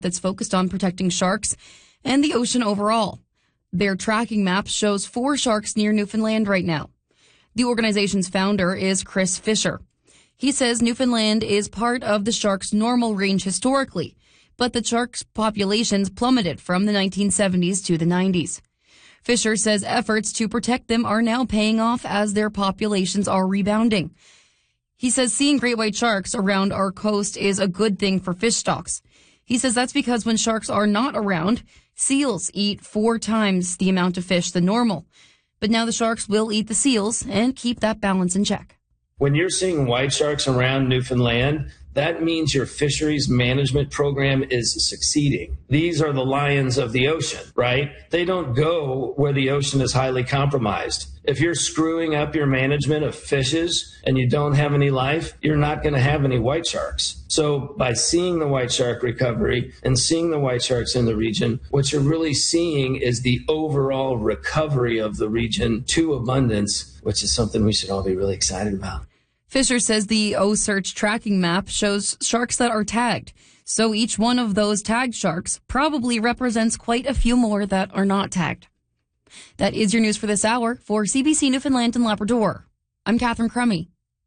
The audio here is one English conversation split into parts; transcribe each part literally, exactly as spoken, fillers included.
that's focused on protecting sharks and the ocean overall. Their tracking map shows four sharks near Newfoundland right now. The organization's founder is Chris Fisher. He says Newfoundland is part of the shark's normal range historically, but the shark's populations plummeted from the nineteen seventies to the nineties. Fisher says efforts to protect them are now paying off as their populations are rebounding. He says seeing great white sharks around our coast is a good thing for fish stocks. He says that's because when sharks are not around, seals eat four times the amount of fish than normal. But now the sharks will eat the seals and keep that balance in check. When you're seeing white sharks around Newfoundland, that means your fisheries management program is succeeding. These are the lions of the ocean, right? They don't go where the ocean is highly compromised. If you're screwing up your management of fishes and you don't have any life, you're not going to have any white sharks. So by seeing the white shark recovery and seeing the white sharks in the region, what you're really seeing is the overall recovery of the region to abundance, which is something we should all be really excited about. Fisher says the O-Search tracking map shows sharks that are tagged. So each one of those tagged sharks probably represents quite a few more that are not tagged. That is your news for this hour. For C B C Newfoundland and Labrador, I'm Catherine Crummy.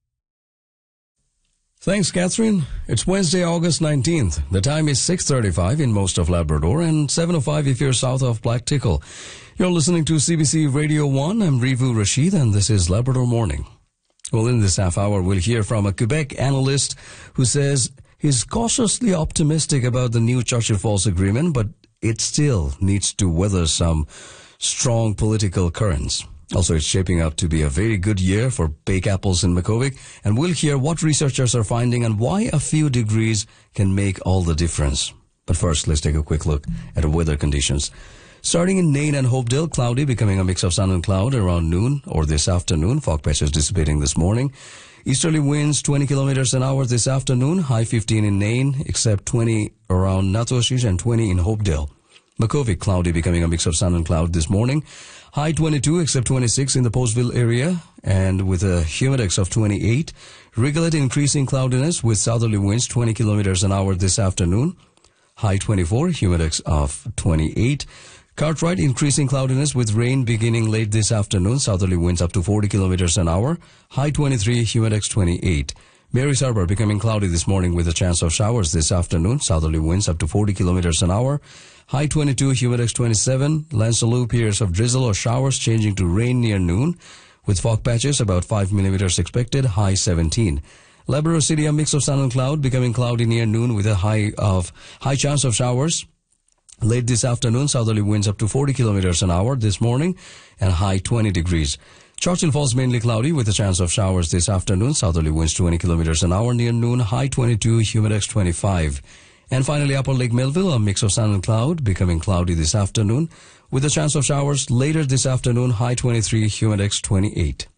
Thanks, Catherine. It's Wednesday, August nineteenth. The time is six thirty-five in most of Labrador and seven oh five if you're south of Black Tickle. You're listening to C B C Radio one. I'm Rivu Rashid, and this is Labrador Morning. Well, in this half hour, we'll hear from a Quebec analyst who says he's cautiously optimistic about the new Churchill Falls Agreement, but it still needs to weather some strong political currents. Also, it's shaping up to be a very good year for baked apples in Makkovik, and we'll hear what researchers are finding and why a few degrees can make all the difference. But first, let's take a quick look at the weather conditions. Starting in Nain and Hopedale, cloudy, becoming a mix of sun and cloud around noon or this afternoon. Fog patches dissipating this morning. Easterly winds twenty kilometers an hour this afternoon. High fifteen in Nain, except twenty around Natoshish and twenty in Hopedale. Makkovik, cloudy, becoming a mix of sun and cloud this morning. High twenty-two, except twenty-six in the Postville area, and with a humidex of twenty-eight. Rigolet, increasing cloudiness with southerly winds twenty kilometers an hour this afternoon. High twenty-four, humidex of twenty-eight. Cartwright, increasing cloudiness with rain beginning late this afternoon. Southerly winds up to forty kilometers an hour. High twenty-three, humidex twenty-eight. Mary's Harbor, becoming cloudy this morning with a chance of showers this afternoon. Southerly winds up to forty kilometers an hour. High twenty-two, humidex twenty-seven. Lansaloo, periods of drizzle or showers changing to rain near noon, with fog patches about five millimeters expected. High seventeen. Labrador City, a mix of sun and cloud, becoming cloudy near noon with a high of high chance of showers. Late this afternoon, southerly winds up to forty kilometers an hour this morning, and high twenty degrees. Churchill Falls, mainly cloudy with a chance of showers this afternoon. Southerly winds twenty kilometers an hour near noon. High twenty-two, humidex twenty-five. And finally, Upper Lake Melville, a mix of sun and cloud, becoming cloudy this afternoon with a chance of showers later this afternoon. High twenty-three, humidex twenty-eight.